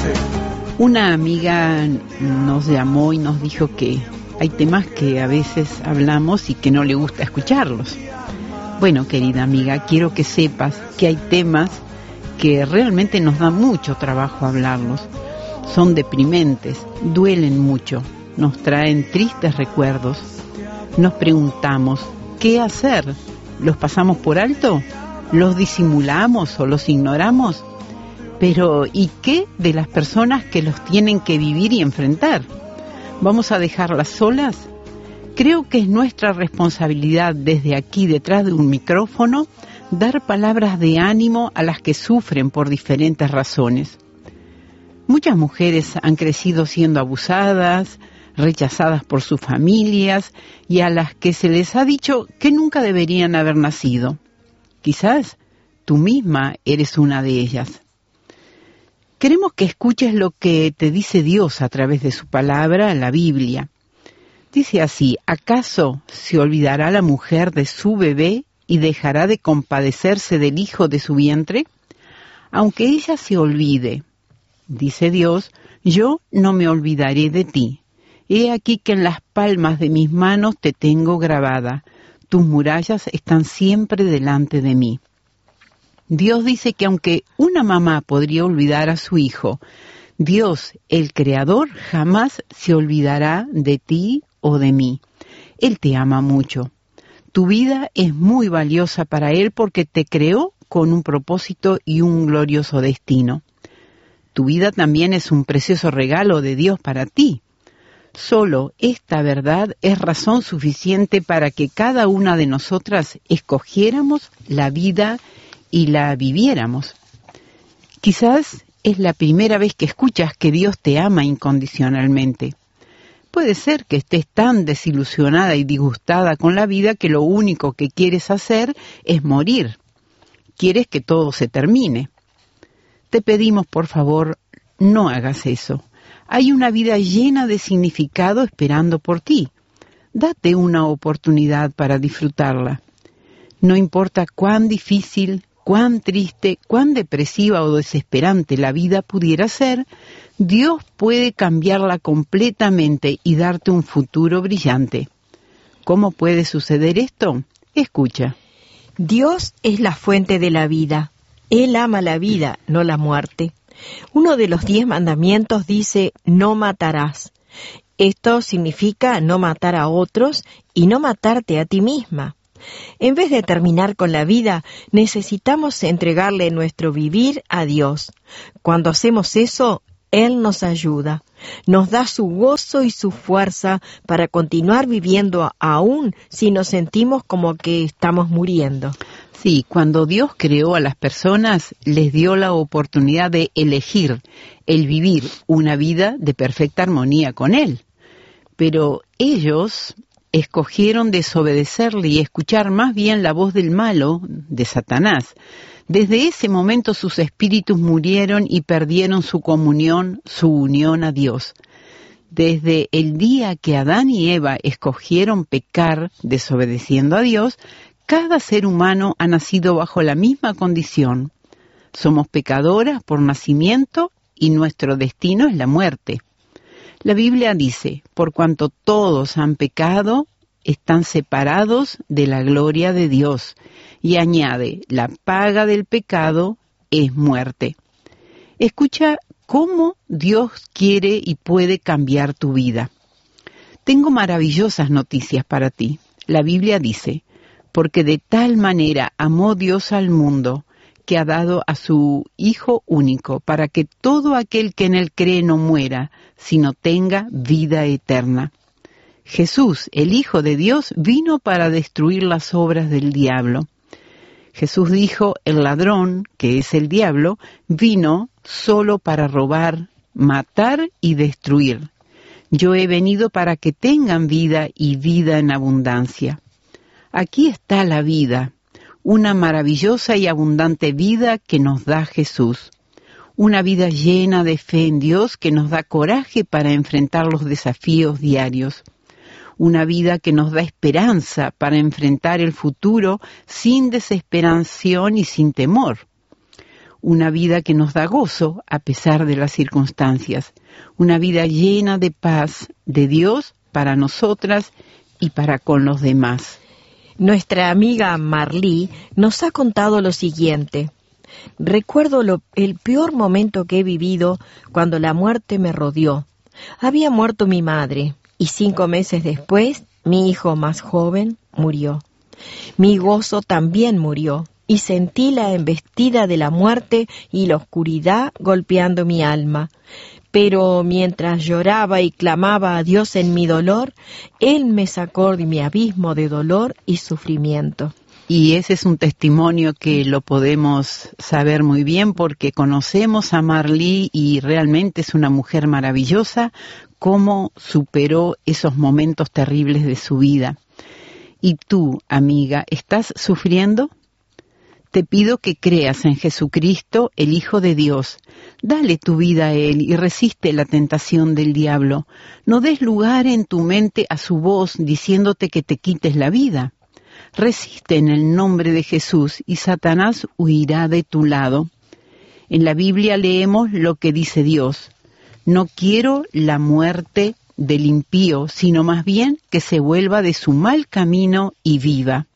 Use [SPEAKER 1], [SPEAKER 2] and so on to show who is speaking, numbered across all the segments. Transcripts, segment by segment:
[SPEAKER 1] Una amiga nos llamó y nos dijo que hay temas que a veces hablamos y que no le gusta escucharlos. Bueno, querida amiga, quiero que sepas que hay temas que realmente nos da mucho trabajo hablarlos. Son deprimentes, duelen mucho, nos traen tristes recuerdos. Nos preguntamos, ¿qué hacer? ¿Los pasamos por alto? ¿Los disimulamos o los ignoramos? Pero, ¿y qué de las personas que los tienen que vivir y enfrentar? ¿Vamos a dejarlas solas? Creo que es nuestra responsabilidad desde aquí, detrás de un micrófono, dar palabras de ánimo a las que sufren por diferentes razones. Muchas mujeres han crecido siendo abusadas, rechazadas por sus familias y a las que se les ha dicho que nunca deberían haber nacido. Quizás tú misma eres una de ellas. Queremos que escuches lo que te dice Dios a través de su palabra, la Biblia. Dice así: ¿acaso se olvidará la mujer de su bebé y dejará de compadecerse del hijo de su vientre? Aunque ella se olvide, dice Dios, yo no me olvidaré de ti. He aquí que en las palmas de mis manos te tengo grabada. Tus murallas están siempre delante de mí. Dios dice que aunque una mamá podría olvidar a su hijo, Dios, el Creador, jamás se olvidará de ti o de mí. Él te ama mucho. Tu vida es muy valiosa para Él porque te creó con un propósito y un glorioso destino. Tu vida también es un precioso regalo de Dios para ti. Solo esta verdad es razón suficiente para que cada una de nosotras escogiéramos la vida y la viviéramos. Quizás es la primera vez que escuchas que Dios te ama incondicionalmente. Puede ser que estés tan desilusionada y disgustada con la vida que lo único que quieres hacer es morir. Quieres que todo se termine. Te pedimos, por favor, no hagas eso. Hay una vida llena de significado esperando por ti. Date una oportunidad para disfrutarla. No importa cuán difícil, cuán triste, cuán depresiva o desesperante la vida pudiera ser, Dios puede cambiarla completamente y darte un futuro brillante. ¿Cómo puede suceder esto? Escucha.
[SPEAKER 2] Dios es la fuente de la vida. Él ama la vida, no la muerte. Uno de los 10 mandamientos dice, no matarás. Esto significa no matar a otros y no matarte a ti misma. En vez de terminar con la vida, necesitamos entregarle nuestro vivir a Dios. Cuando hacemos eso, Él nos ayuda, nos da su gozo y su fuerza para continuar viviendo aún si nos sentimos como que estamos muriendo.
[SPEAKER 1] Sí, cuando Dios creó a las personas, les dio la oportunidad de elegir el vivir una vida de perfecta armonía con Él. Pero ellos escogieron desobedecerle y escuchar más bien la voz del malo, de Satanás. Desde ese momento sus espíritus murieron y perdieron su comunión, su unión a Dios. Desde el día que Adán y Eva escogieron pecar desobedeciendo a Dios, cada ser humano ha nacido bajo la misma condición. Somos pecadoras por nacimiento y nuestro destino es la muerte. La Biblia dice, por cuanto todos han pecado, están separados de la gloria de Dios. Y añade, la paga del pecado es muerte. Escucha cómo Dios quiere y puede cambiar tu vida. Tengo maravillosas noticias para ti. La Biblia dice, porque de tal manera amó Dios al mundo, que ha dado a su Hijo único, para que todo aquel que en Él cree no muera, sino tenga vida eterna. Jesús, el Hijo de Dios, vino para destruir las obras del diablo. Jesús dijo, el ladrón, que es el diablo, vino solo para robar, matar y destruir. Yo he venido para que tengan vida y vida en abundancia. Aquí está la vida, una maravillosa y abundante vida que nos da Jesús. Una vida llena de fe en Dios que nos da coraje para enfrentar los desafíos diarios. Una vida que nos da esperanza para enfrentar el futuro sin desesperación y sin temor. una vida que nos da gozo a pesar de las circunstancias, una vida llena de paz de Dios para nosotras y para con los demás.
[SPEAKER 2] Nuestra amiga Marlí nos ha contado lo siguiente. Recuerdo el peor momento que he vivido cuando la muerte me rodeó. Había muerto mi madre y 5 meses después mi hijo más joven murió. Mi gozo también murió y sentí la embestida de la muerte y la oscuridad golpeando mi alma. Pero mientras lloraba y clamaba a Dios en mi dolor, Él me sacó de mi abismo de dolor y sufrimiento.
[SPEAKER 1] Y ese es un testimonio que lo podemos saber muy bien porque conocemos a Marlí y realmente es una mujer maravillosa, cómo superó esos momentos terribles de su vida. ¿Y tú, amiga, estás sufriendo? Te pido que creas en Jesucristo, el Hijo de Dios. Dale tu vida a Él y resiste la tentación del diablo. No des lugar en tu mente a su voz diciéndote que te quites la vida. Resiste en el nombre de Jesús y Satanás huirá de tu lado. En la Biblia leemos lo que dice Dios. No quiero la muerte del impío, sino más bien que se vuelva de su mal camino y viva.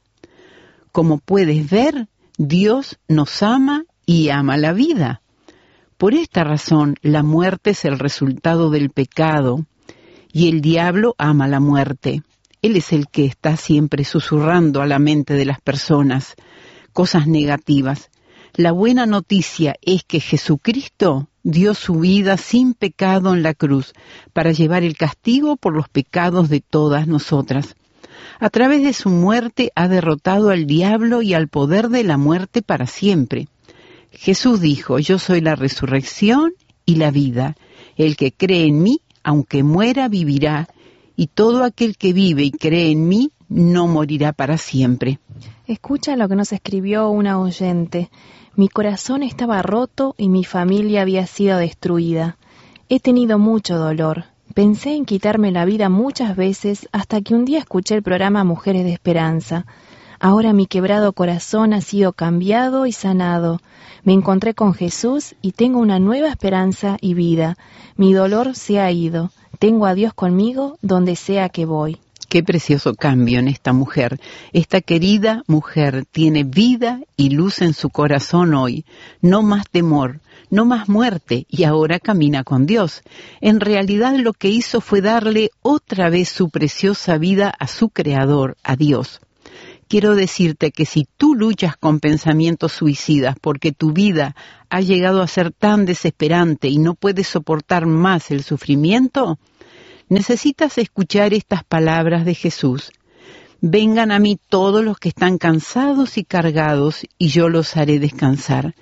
[SPEAKER 1] Como puedes ver, Dios nos ama y ama la vida. Por esta razón, la muerte es el resultado del pecado y el diablo ama la muerte. Él es el que está siempre susurrando a la mente de las personas cosas negativas. La buena noticia es que Jesucristo dio su vida sin pecado en la cruz para llevar el castigo por los pecados de todas nosotras. A través de su muerte ha derrotado al diablo y al poder de la muerte para siempre. Jesús dijo, yo soy la resurrección y la vida. El que cree en mí, aunque muera, vivirá, y todo aquel que vive y cree en mí, no morirá para siempre.
[SPEAKER 3] Escucha lo que nos escribió una oyente. Mi corazón estaba roto y mi familia había sido destruida. He tenido mucho dolor. Pensé en quitarme la vida muchas veces hasta que un día escuché el programa Mujeres de Esperanza. Ahora mi quebrado corazón ha sido cambiado y sanado. Me encontré con Jesús y tengo una nueva esperanza y vida. Mi dolor se ha ido. Tengo a Dios conmigo donde sea que voy.
[SPEAKER 1] Qué precioso cambio en esta mujer. Esta querida mujer tiene vida y luz en su corazón hoy. No más temor, no más muerte, y ahora camina con Dios. En realidad lo que hizo fue darle otra vez su preciosa vida a su Creador, a Dios. Quiero decirte que si tú luchas con pensamientos suicidas porque tu vida ha llegado a ser tan desesperante y no puedes soportar más el sufrimiento, necesitas escuchar estas palabras de Jesús. Vengan a mí todos los que están cansados y cargados, y yo los haré descansar.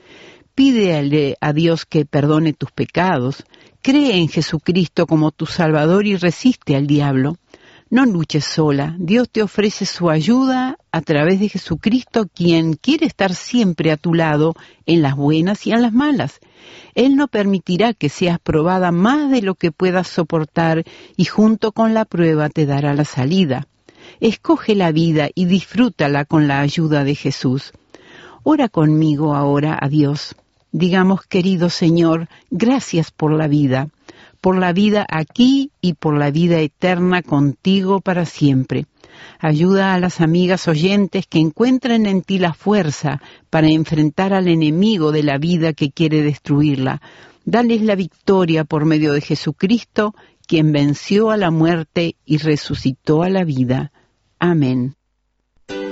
[SPEAKER 1] Pídele a Dios que perdone tus pecados. Cree en Jesucristo como tu Salvador y resiste al diablo. No luches sola. Dios te ofrece su ayuda a través de Jesucristo, quien quiere estar siempre a tu lado en las buenas y en las malas. Él no permitirá que seas probada más de lo que puedas soportar y junto con la prueba te dará la salida. Escoge la vida y disfrútala con la ayuda de Jesús. Ora conmigo ahora a Dios. Digamos, querido Señor, gracias por la vida aquí y por la vida eterna contigo para siempre. Ayuda a las amigas oyentes que encuentren en ti la fuerza para enfrentar al enemigo de la vida que quiere destruirla. Dales la victoria por medio de Jesucristo, quien venció a la muerte y resucitó a la vida. Amén.